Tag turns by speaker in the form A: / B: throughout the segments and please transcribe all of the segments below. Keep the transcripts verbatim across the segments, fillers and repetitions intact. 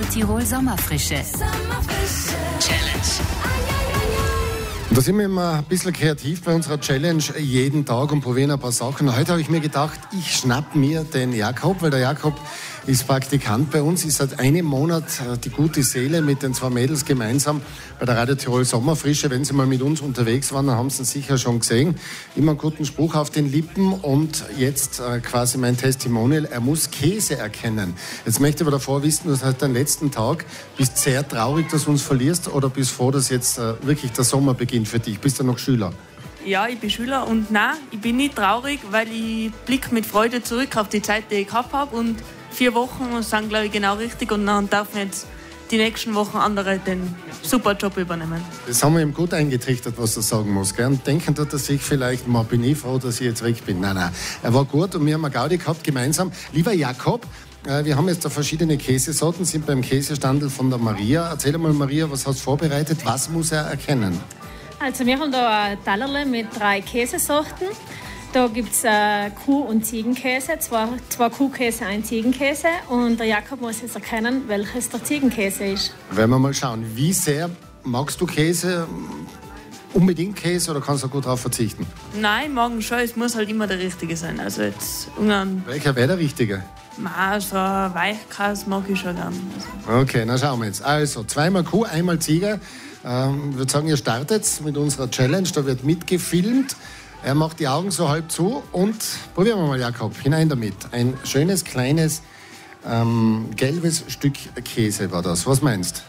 A: Tirol Sommerfrische. Challenge.
B: Da sind wir immer ein bisschen kreativ bei unserer Challenge jeden Tag und probieren ein paar Sachen. Heute habe ich mir gedacht, ich schnapp mir den Jakob, weil der Jakob ist Praktikant bei uns, ist seit einem Monat die gute Seele mit den zwei Mädels gemeinsam bei der Radio Tirol Sommerfrische. Wenn sie mal mit uns unterwegs waren, dann haben sie ihn sicher schon gesehen. Immer einen guten Spruch auf den Lippen und jetzt äh, quasi mein Testimonial, er muss Käse erkennen. Jetzt möchte ich aber davor wissen, du hast halt den letzten Tag, bist sehr traurig, dass du uns verlierst oder bist froh, dass jetzt äh, wirklich der Sommer beginnt für dich? Bist du noch Schüler?
C: Ja, ich bin Schüler und nein, ich bin nicht traurig, weil ich blicke mit Freude zurück auf die Zeit, die ich gehabt habe und vier Wochen sind, glaube ich, genau richtig und dann dürfen jetzt die nächsten Wochen andere den super Job übernehmen.
B: Das haben wir ihm gut eingetrichtert, was er sagen muss. Gell? Und denken tut er sich vielleicht, mal bin ich froh, dass ich jetzt weg bin. Nein, nein, er war gut und wir haben eine Gaudi gehabt gemeinsam. Lieber Jakob, äh, wir haben jetzt da verschiedene Käsesorten, sind beim Käsestandel von der Maria. Erzähl mal, Maria, was hast du vorbereitet? Was muss er erkennen?
D: Also wir haben da ein Tallerle mit drei Käsesorten. Da gibt es äh, Kuh- und Ziegenkäse, zwei, zwei Kuhkäse, ein Ziegenkäse. Und der Jakob muss jetzt erkennen, welches der Ziegenkäse ist.
B: Werden wir mal schauen, wie sehr magst du Käse? Unbedingt Käse oder kannst du gut darauf verzichten?
C: Nein, morgen schon, es muss halt immer der Richtige sein. Also jetzt ungern.
B: Welcher wäre der Richtige?
C: Ma, so ein Weichkäse mag ich schon gern. Also.
B: Okay, na schauen wir jetzt. Also, zweimal Kuh, einmal Ziege. Ähm, ich würde sagen, ihr startet mit unserer Challenge, da wird mitgefilmt. Er macht die Augen so halb zu und probieren wir mal, Jakob, hinein damit. Ein schönes, kleines, ähm, gelbes Stück Käse war das. Was meinst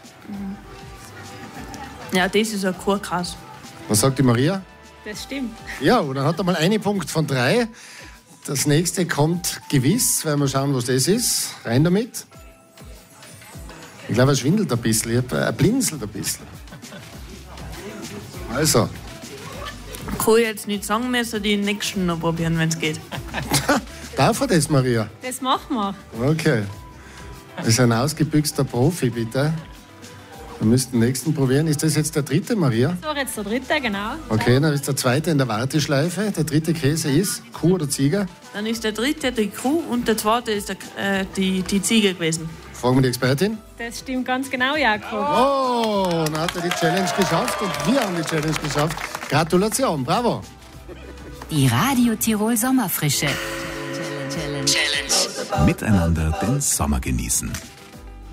C: du? Ja, das ist ein Kurkäse.
B: Was sagt die Maria?
D: Das stimmt.
B: Ja, und dann hat er mal einen Punkt von drei. Das nächste kommt gewiss, werden wir schauen, was das ist. Rein damit. Ich glaube, er schwindelt ein bisschen, er blinzelt ein bisschen. Also.
C: Kann ich jetzt nicht sagen, müssen die nächsten noch probieren, wenn es geht.
B: Darf er das, Maria?
D: Das machen wir.
B: Okay. Das ist ein ausgebüxter Profi, bitte. Wir müssten den nächsten probieren. Ist das jetzt der dritte, Maria?
D: Das war jetzt der dritte, genau.
B: Okay, dann ist der zweite in der Warteschleife. Der dritte Käse ist Kuh oder Ziege?
C: Dann ist der dritte die Kuh und der zweite ist der, äh, die, die Ziege gewesen.
B: Fragen wir die Expertin.
D: Das stimmt ganz genau, Jakob.
B: Oh, dann hat er die Challenge geschafft und wir haben die Challenge geschafft. Gratulation, bravo.
A: Die Radio Tirol Sommerfrische. Challenge.
E: Miteinander den Sommer genießen.